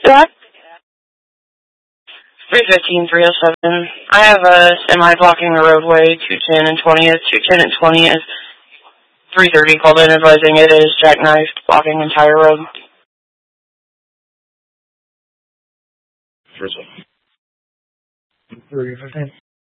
Jack? 315, 307. I have a semi blocking the roadway, 210 and 20th. 210 and 20th. 330 called in advising it is jackknifed, blocking entire road. First one. 315.